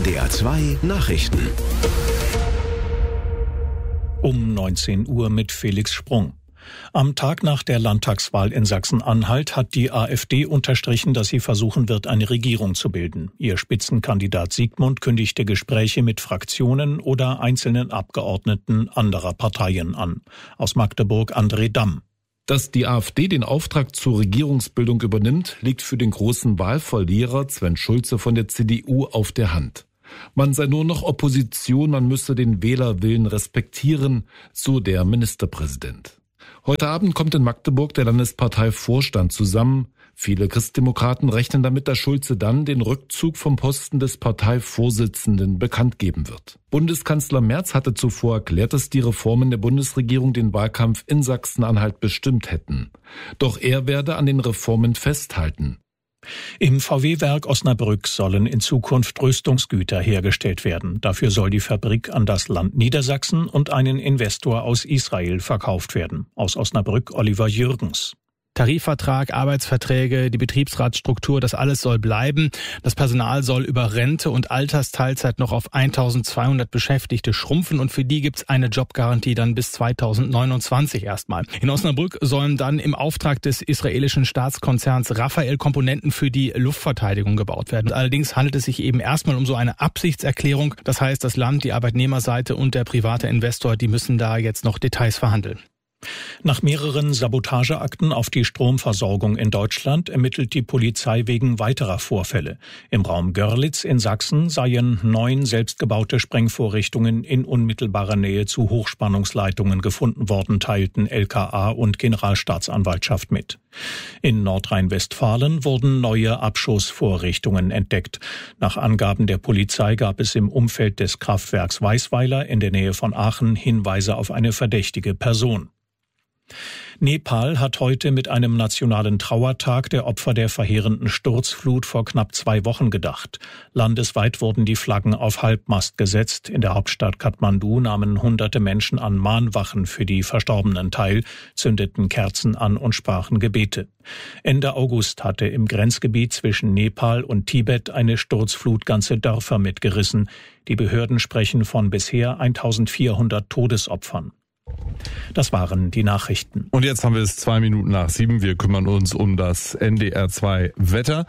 NDR 2 Nachrichten. Um 19 Uhr mit Felix Sprung. Am Tag nach der Landtagswahl in Sachsen-Anhalt hat die AfD unterstrichen, dass sie versuchen wird, eine Regierung zu bilden. Ihr Spitzenkandidat Siegmund kündigte Gespräche mit Fraktionen oder einzelnen Abgeordneten anderer Parteien an. Aus Magdeburg André Damm. Dass die AfD den Auftrag zur Regierungsbildung übernimmt, liegt für den großen Wahlverlierer Sven Schulze von der CDU auf der Hand. Man sei nur noch Opposition, man müsse den Wählerwillen respektieren, so der Ministerpräsident. Heute Abend kommt in Magdeburg der Landesparteivorstand zusammen. Viele Christdemokraten rechnen damit, dass Schulze dann den Rückzug vom Posten des Parteivorsitzenden bekannt geben wird. Bundeskanzler Merz hatte zuvor erklärt, dass die Reformen der Bundesregierung den Wahlkampf in Sachsen-Anhalt bestimmt hätten. Doch er werde an den Reformen festhalten. Im VW-Werk Osnabrück sollen in Zukunft Rüstungsgüter hergestellt werden. Dafür soll die Fabrik an das Land Niedersachsen und einen Investor aus Israel verkauft werden. Aus Osnabrück Oliver Jürgens. Tarifvertrag, Arbeitsverträge, die Betriebsratsstruktur, das alles soll bleiben. Das Personal soll über Rente und Altersteilzeit noch auf 1200 Beschäftigte schrumpfen und für die gibt's eine Jobgarantie dann bis 2029 erstmal. In Osnabrück sollen dann im Auftrag des israelischen Staatskonzerns Rafael Komponenten für die Luftverteidigung gebaut werden. Allerdings handelt es sich eben erstmal um so eine Absichtserklärung. Das heißt, das Land, die Arbeitnehmerseite und der private Investor, die müssen da jetzt noch Details verhandeln. Nach mehreren Sabotageakten auf die Stromversorgung in Deutschland ermittelt die Polizei wegen weiterer Vorfälle. Im Raum Görlitz in Sachsen seien 9 selbstgebaute Sprengvorrichtungen in unmittelbarer Nähe zu Hochspannungsleitungen gefunden worden, teilten LKA und Generalstaatsanwaltschaft mit. In Nordrhein-Westfalen wurden neue Abschussvorrichtungen entdeckt. Nach Angaben der Polizei gab es im Umfeld des Kraftwerks Weißweiler in der Nähe von Aachen Hinweise auf eine verdächtige Person. Nepal hat heute mit einem nationalen Trauertag der Opfer der verheerenden Sturzflut vor knapp 2 Wochen gedacht. Landesweit wurden die Flaggen auf Halbmast gesetzt. In der Hauptstadt Kathmandu nahmen hunderte Menschen an Mahnwachen für die Verstorbenen teil, zündeten Kerzen an und sprachen Gebete. Ende August hatte im Grenzgebiet zwischen Nepal und Tibet eine Sturzflut ganze Dörfer mitgerissen. Die Behörden sprechen von bisher 1400 Todesopfern. Das waren die Nachrichten. Und jetzt haben wir es 2 Minuten nach 7. Wir kümmern uns um das NDR 2 Wetter.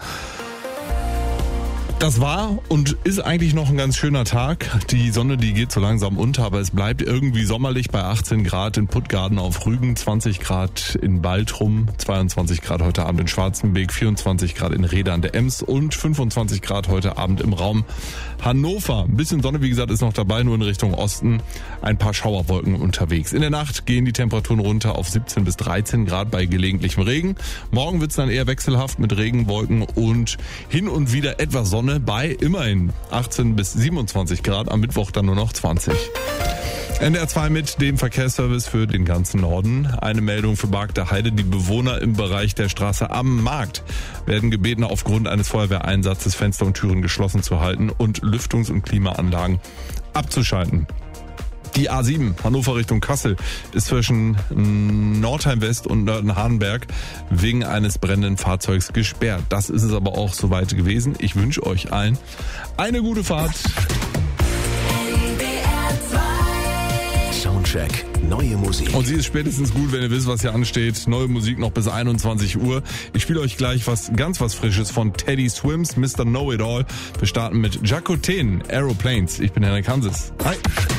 Das war und ist eigentlich noch ein ganz schöner Tag. Die Sonne, die geht so langsam unter, aber es bleibt irgendwie sommerlich bei 18 Grad in Puttgarden auf Rügen, 20 Grad in Baltrum, 22 Grad heute Abend in Schwarzenbeek, 24 Grad in Rhede an der Ems und 25 Grad heute Abend im Raum Hannover. Ein bisschen Sonne, wie gesagt, ist noch dabei, nur in Richtung Osten. Ein paar Schauerwolken unterwegs. In der Nacht gehen die Temperaturen runter auf 17 bis 13 Grad bei gelegentlichem Regen. Morgen wird es dann eher wechselhaft mit Regenwolken und hin und wieder etwas Sonne bei immerhin 18 bis 27 Grad, am Mittwoch dann nur noch 20. NDR 2 mit dem Verkehrsservice für den ganzen Norden. Eine Meldung für Bargter Heide. Die Bewohner im Bereich der Straße am Markt werden gebeten, aufgrund eines Feuerwehreinsatzes Fenster und Türen geschlossen zu halten und Lüftungs- und Klimaanlagen abzuschalten. Die A7 Hannover Richtung Kassel ist zwischen Nordheim West und Nörten-Hardenberg wegen eines brennenden Fahrzeugs gesperrt. Das ist es aber auch soweit gewesen. Ich wünsche euch allen eine gute Fahrt. Soundcheck, neue Musik. Und sie ist spätestens gut, wenn ihr wisst, was hier ansteht. Neue Musik noch bis 21 Uhr. Ich spiele euch gleich was Frisches von Teddy Swims, Mr. Know-It-All. Wir starten mit Jacoten, Aeroplanes. Ich bin Henrik Hanses. Hi.